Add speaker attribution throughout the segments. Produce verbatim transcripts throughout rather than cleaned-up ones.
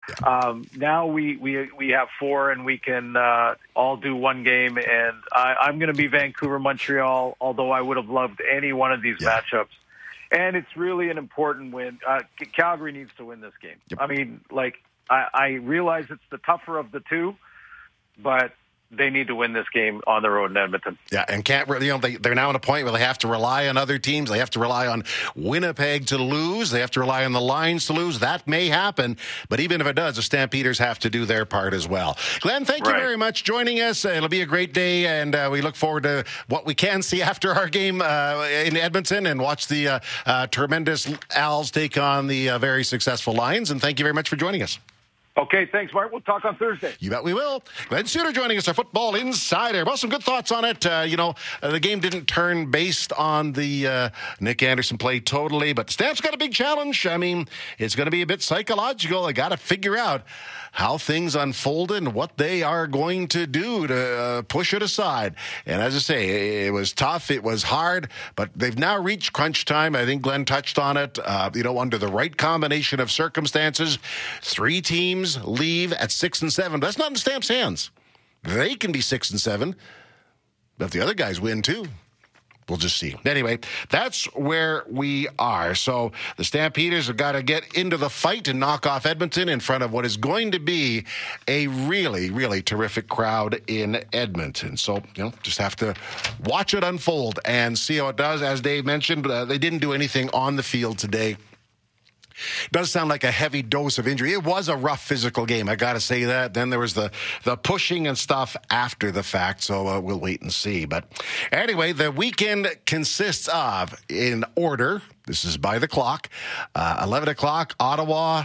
Speaker 1: Um, now we, we we have four, and we can uh, all do one game. And I, I'm going to be Vancouver, Montreal, although I would have loved any one of these yeah. matchups. And it's really an important win. Uh, Calgary needs to win this game. Yep. I mean, like, I, I realize it's the tougher of the two, but they need to win this game on the road in Edmonton.
Speaker 2: Yeah, and can't really, you know, they, they're now at a point where they have to rely on other teams. They have to rely on Winnipeg to lose. They have to rely on the Lions to lose. That may happen, but even if it does, the Stampeders have to do their part as well. Glenn, thank right. you very much for joining us. Uh, it'll be a great day, and uh, we look forward to what we can see after our game uh, in Edmonton and watch the uh, uh, tremendous Als take on the uh, very successful Lions. And thank you very much for joining us.
Speaker 1: Okay, thanks, Mark. We'll talk on Thursday.
Speaker 2: You bet we will. Glenn Suter joining us, our football insider. Well, some good thoughts on it. Uh, you know, uh, the game didn't turn based on the uh, Nick Anderson play totally, but the Stamps got a big challenge. I mean, it's going to be a bit psychological. They got to figure out how things unfolded and what they are going to do to uh, push it aside. And as I say, it was tough. It was hard, but they've now reached crunch time. I think Glenn touched on it. Uh, you know, under the right combination of circumstances, three teams leave at six and seven. But that's not in the Stamps' hands. They can be six and seven, but if the other guys win too, we'll just see. Anyway, that's where we are. So the Stampeders have got to get into the fight and knock off Edmonton in front of what is going to be a really, really terrific crowd in Edmonton. So, you know, just have to watch it unfold and see how it does. As Dave mentioned, uh, they didn't do anything on the field today. It does sound like a heavy dose of injury. It was a rough physical game, I got to say that. Then there was the, the pushing and stuff after the fact, so uh, we'll wait and see. But anyway, the weekend consists of, in order, this is by the clock, uh, eleven o'clock, Ottawa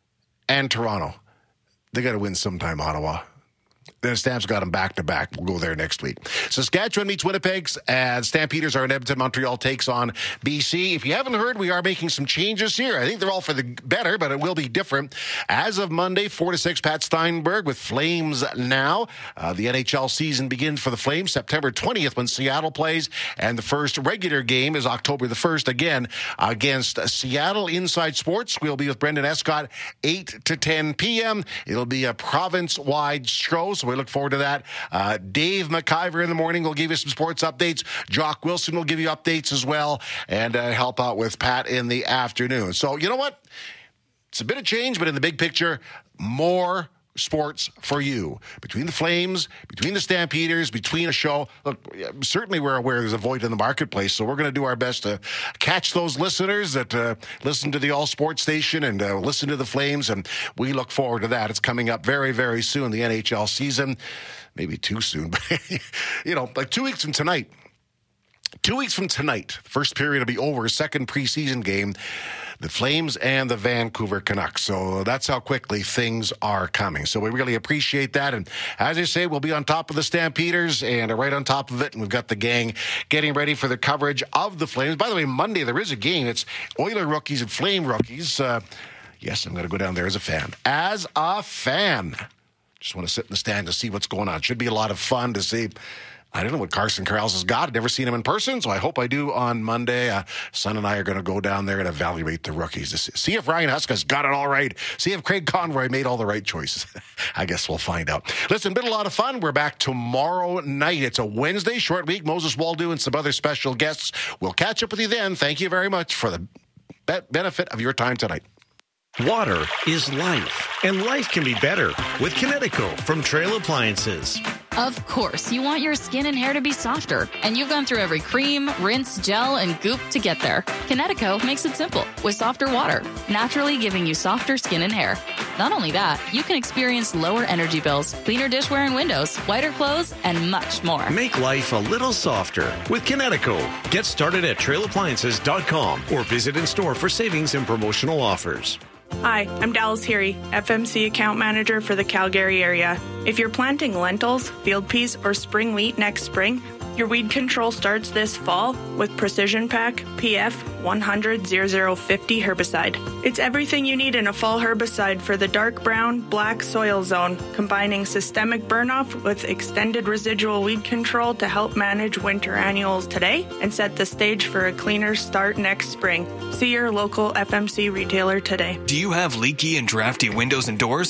Speaker 2: and Toronto. They got to win sometime, Ottawa. The Stamps got them back-to-back. We'll go there next week. Saskatchewan meets Winnipeg, and Stampeders are in Edmonton. Montreal takes on B C. If you haven't heard, we are making some changes here. I think they're all for the better, but it will be different. As of Monday, four to six, Pat Steinberg with Flames Now. Uh, the N H L season begins for the Flames September twentieth when Seattle plays, and the first regular game is October the first, again, against Seattle. Inside Sports, we'll be with Brendan Escott, eight to ten p.m. It'll be a province-wide show, so we look forward to that. Uh, Dave McIver in the morning will give you some sports updates. Jock Wilson will give you updates as well, and uh, help out with Pat in the afternoon. So, you know what? It's a bit of change, but in the big picture, more sports for you. Between the Flames, between the Stampeders, between a show. Look, certainly we're aware there's a void in the marketplace, so we're going to do our best to catch those listeners that uh, listen to the All Sports station and uh, listen to the Flames, and we look forward to that. It's coming up very, very soon, the N H L season. Maybe too soon, but, you know, like two weeks from tonight. Two weeks from tonight, the first period will be over, second preseason game, the Flames and the Vancouver Canucks. So that's how quickly things are coming. So we really appreciate that. And as I say, we'll be on top of the Stampeders and right on top of it. And we've got the gang getting ready for the coverage of the Flames. By the way, Monday there is a game. It's Oiler rookies and Flame rookies. Uh, yes, I'm going to go down there as a fan. As a fan. Just want to sit in the stand to see what's going on. Should be a lot of fun to see. I don't know what Carson Corrales has got. I've never seen him in person, so I hope I do on Monday. Uh, Son and I are going to go down there and evaluate the rookies to see if Ryan Huska's got it all right. See if Craig Conroy made all the right choices. I guess we'll find out. Listen, been a lot of fun. We're back tomorrow night. It's a Wednesday, short week. Moses Waldo and some other special guests. We'll catch up with you then. Thank you very much for the benefit of your time tonight.
Speaker 3: Water is life, and life can be better with Kinetico from Trail Appliances.
Speaker 4: Of course, you want your skin and hair to be softer, and you've gone through every cream, rinse, gel, and goop to get there. Kinetico makes it simple with softer water, naturally giving you softer skin and hair. Not only that, you can experience lower energy bills, cleaner dishware and windows, whiter clothes, and much more.
Speaker 3: Make life a little softer with Kinetico. Get started at trail appliances dot com or visit in store for savings and promotional offers.
Speaker 5: Hi, I'm Dallas Heary, F M C Account Manager for the Calgary area. If you're planting lentils, field peas, or spring wheat next spring, your weed control starts this fall with Precision Pack P F one hundred zero zero fifty herbicide. It's everything you need in a fall herbicide for the dark brown, black soil zone, combining systemic burn-off with extended residual weed control to help manage winter annuals today and set the stage for a cleaner start next spring. See your local F M C retailer today.
Speaker 6: Do you have leaky and drafty windows and doors?